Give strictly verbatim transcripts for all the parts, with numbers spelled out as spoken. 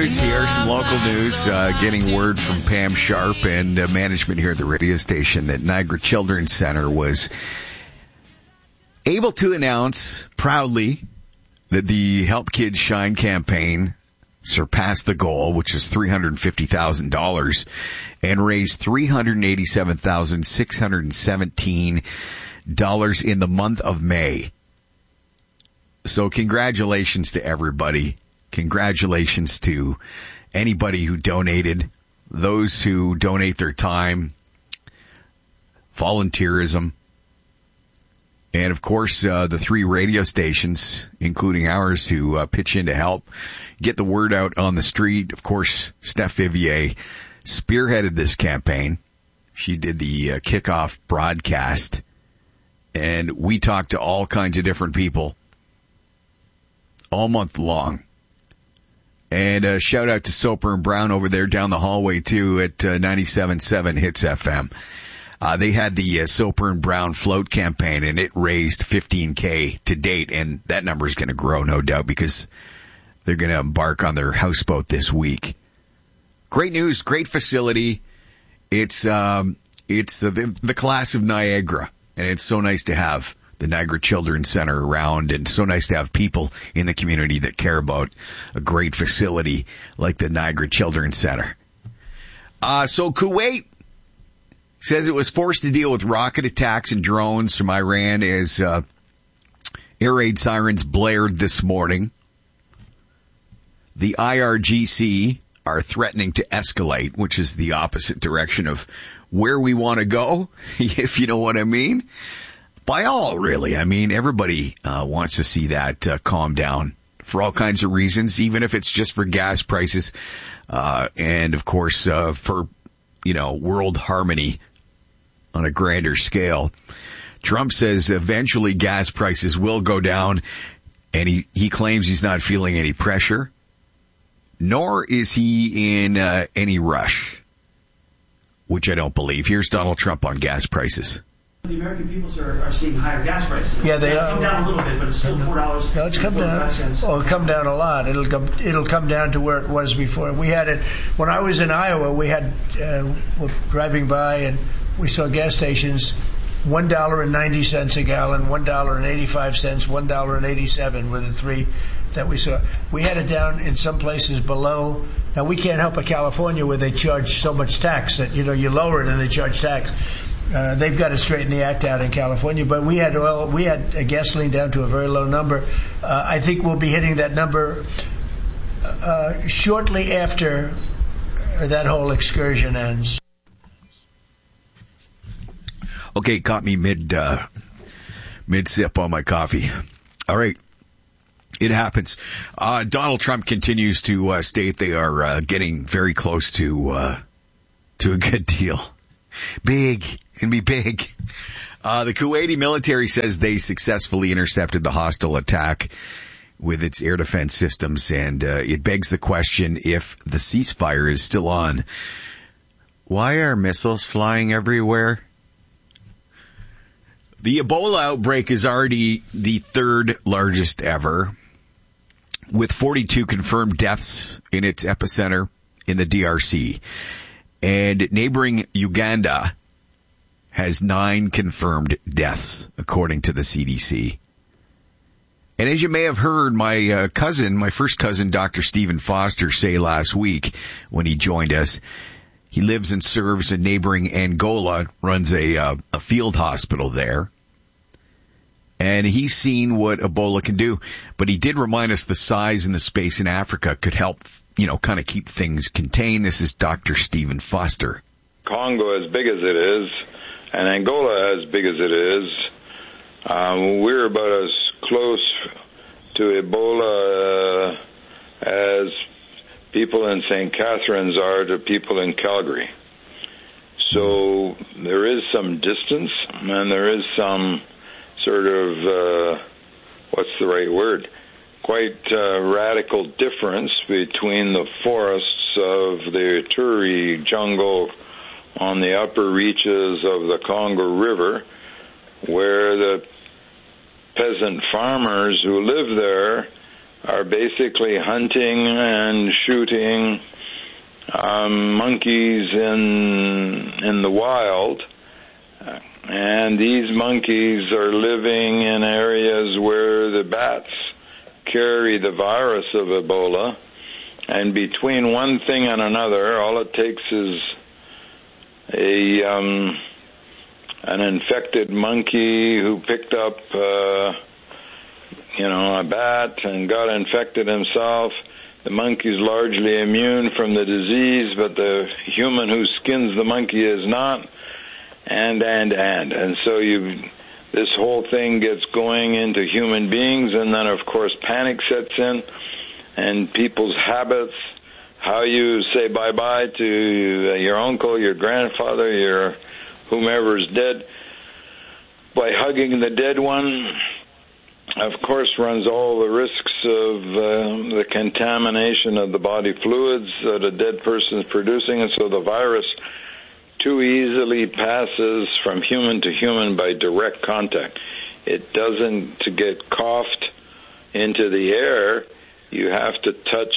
news here, some local news. Uh, getting word from Pam Sharp and uh, management here at the radio station that Niagara Children's Center was able to announce proudly that the Help Kids Shine campaign surpassed the goal, which is three hundred fifty thousand dollars, and raised three hundred eighty-seven thousand six hundred seventeen dollars in the month of May. So congratulations to everybody. Congratulations to anybody who donated, those who donate their time, volunteerism, and of course uh, the three radio stations, including ours, who uh, pitch in to help get the word out on the street. Of course, Steph Vivier spearheaded this campaign. She did the uh, kickoff broadcast, and we talked to all kinds of different people all month long. And uh, shout out to Soper and Brown over there down the hallway too at uh, ninety-seven point seven Hits F M. Uh, they had the uh, Soper and Brown float campaign, and it raised fifteen K to date, and that number is going to grow, no doubt, because they're going to embark on their houseboat this week. Great news, great facility. It's um, it's uh, the, the class of Niagara, and it's so nice to have the Niagara Children's Center around, and so nice to have people in the community that care about a great facility like the Niagara Children's Center. Uh, so Kuwait says it was forced to deal with rocket attacks and drones from Iran as uh, air raid sirens blared this morning. The I R G C are threatening to escalate, which is the opposite direction of where we want to go, if you know what I mean. By all, really. I mean, everybody uh, wants to see that uh, calm down for all kinds of reasons, even if it's just for gas prices uh, and, of course, uh, for, you know, world harmony on a grander scale. Trump says eventually gas prices will go down, and he, he claims he's not feeling any pressure, nor is he in uh, any rush, which I don't believe. Here's Donald Trump on gas prices. The American people, sir, are seeing higher gas prices. Yeah, they it's are. come down a little bit, but it's still four dollars. No, it's come down. Oh, it'll come down a lot. It'll come. It'll come down to where it was before. We had it when I was in Iowa. We had uh, we're driving by and we saw gas stations, one dollar and ninety cents a gallon, one dollar and eighty-five cents, one dollar and eighty-seven were the three that we saw. We had it down in some places below. Now we can't help but California, where they charge so much tax that you know you lower it and they charge tax. Uh, they've got to straighten the act out in California, but we had oil, we had uh, gasoline down to a very low number. Uh, I think we'll be hitting that number uh, shortly after that whole excursion ends. Okay, caught me mid uh, mid sip on my coffee. All right, it happens. Uh, Donald Trump continues to uh, state they are uh, getting very close to uh, to a good deal. Big. Can be big. Uh, the Kuwaiti military says they successfully intercepted the hostile attack with its air defense systems, and uh, it begs the question, if the ceasefire is still on, why are missiles flying everywhere? The Ebola outbreak is already the third largest ever, with forty-two confirmed deaths in its epicenter in the D R C. And neighboring Uganda has nine confirmed deaths, according to the C D C. And as you may have heard, my uh, cousin, my first cousin, Doctor Stephen Foster, say last week when he joined us, he lives and serves in neighboring Angola, runs a, uh, a field hospital there. And he's seen what Ebola can do. But he did remind us the size and the space in Africa could help, you know, kind of keep things contained. This is Doctor Stephen Foster. Congo, as big as it is, and Angola, as big as it is, um, we're about as close to Ebola uh, as people in Saint Catharines are to people in Calgary. So there is some distance, and there is some sort of, uh, what's the right word, quite uh, radical difference between the forests of the Ituri jungle on the upper reaches of the Congo River, where the peasant farmers who live there are basically hunting and shooting um, monkeys in in the wild, and these monkeys are living in areas where the bats carry the virus of Ebola, and between one thing and another, all it takes is a um, an infected monkey who picked up uh, you know, a bat and got infected himself. The monkey's largely immune from the disease, but the human who skins the monkey is not, and, and, and. And so you, this whole thing gets going into human beings, and then, of course, panic sets in, and people's habits, how you say bye-bye to your uncle, your grandfather, your whomever's dead, by hugging the dead one, of course, runs all the risks of uh, the contamination of the body fluids that a dead person is producing, and so the virus too easily passes from human to human by direct contact. It doesn't, to get coughed into the air, you have to touch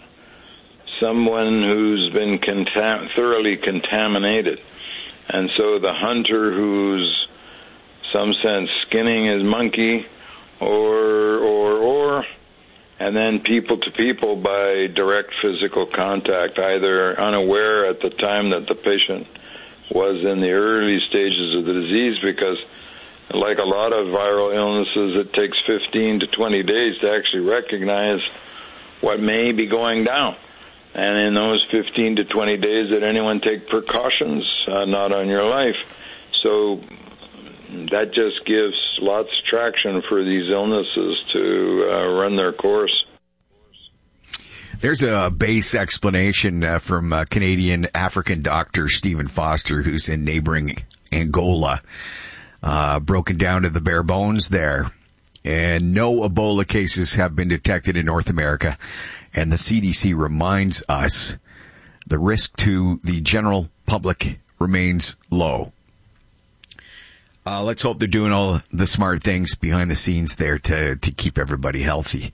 someone who's been contam- thoroughly contaminated. And so the hunter who's, some sense, skinning his monkey, or, or, or, and then people to people by direct physical contact, either unaware at the time that the patient was in the early stages of the disease, because like a lot of viral illnesses, it takes fifteen to twenty days to actually recognize what may be going down. And in those fifteen to twenty days, did anyone take precautions? Uh, not on your life. So that just gives lots of traction for these illnesses to uh, run their course. There's a base explanation uh, from uh, Canadian African doctor Stephen Foster, who's in neighboring Angola, uh, broken down to the bare bones there. And no Ebola cases have been detected in North America. And the C D C reminds us the risk to the general public remains low. Uh, let's hope they're doing all the smart things behind the scenes there to, to keep everybody healthy.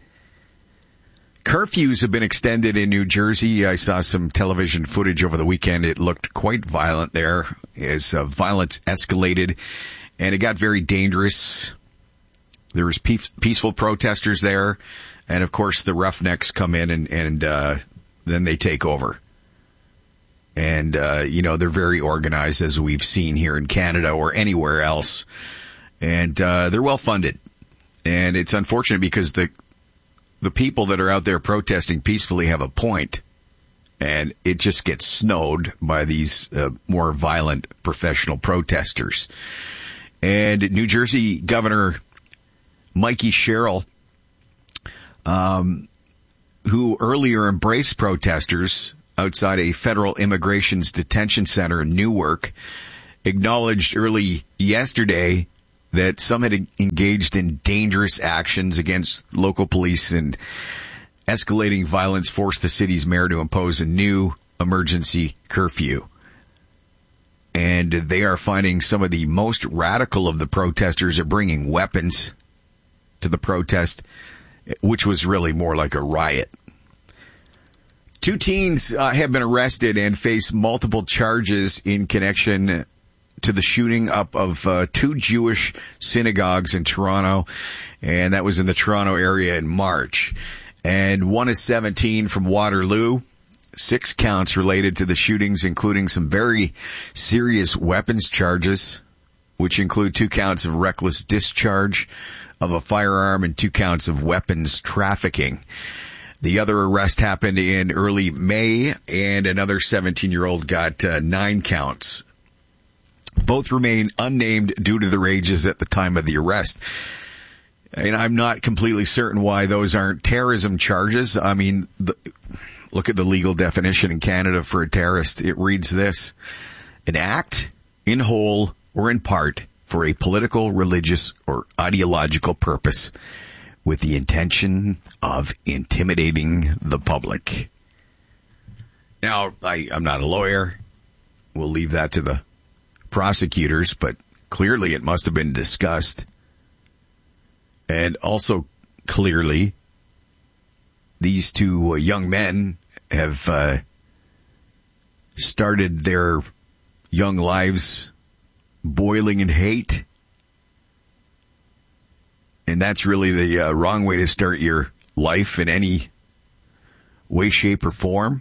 Curfews have been extended in New Jersey. I saw some television footage over the weekend. It looked quite violent there as uh, violence escalated, and it got very dangerous. There was peace, peaceful protesters there, and of course the roughnecks come in and, and uh, then they take over. And, uh, you know, they're very organized, as we've seen here in Canada or anywhere else. And, uh, they're well funded. And it's unfortunate because the, the people that are out there protesting peacefully have a point. And it just gets snowed by these, uh, more violent professional protesters. And New Jersey Governor Mikey Sherrill, um, who earlier embraced protesters outside a federal immigration's detention center in Newark, acknowledged early yesterday that some had engaged in dangerous actions against local police, and escalating violence forced the city's mayor to impose a new emergency curfew. And they are finding some of the most radical of the protesters are bringing weapons to the protest, which was really more like a riot. Two teens uh, have been arrested and face multiple charges in connection to the shooting up of uh, two Jewish synagogues in Toronto, and that was in the Toronto area in March. And one is seventeen from Waterloo. Six counts related to the shootings, including some very serious weapons charges, which include two counts of reckless discharge of a firearm and two counts of weapons trafficking. The other arrest happened in early May, and another seventeen-year-old got uh, nine counts. Both remain unnamed due to their ages at the time of the arrest. And I'm not completely certain why those aren't terrorism charges. I mean, the, look at the legal definition in Canada for a terrorist. It reads this: an act in whole or in part for a political, religious, or ideological purpose with the intention of intimidating the public. Now, I, I'm not a lawyer. We'll leave that to the prosecutors, but clearly it must have been discussed. And also clearly these two uh, young men have uh, started their young lives boiling in hate. And that's really the uh, wrong way to start your life in any way, shape, or form.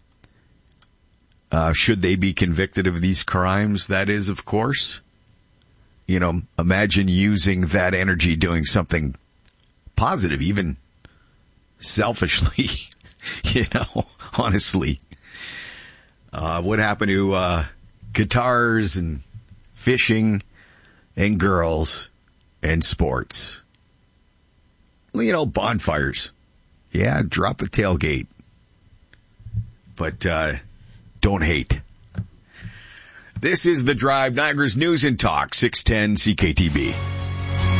Uh, should they be convicted of these crimes? That is, of course. You know, imagine using that energy doing something positive, even selfishly, you know, honestly. Uh, what happened to uh, guitars and fishing and girls and sports? Well, you know, bonfires. Yeah, drop the tailgate. But uh, don't hate. This is The Drive, Niagara's News and Talk, six ten C K T B.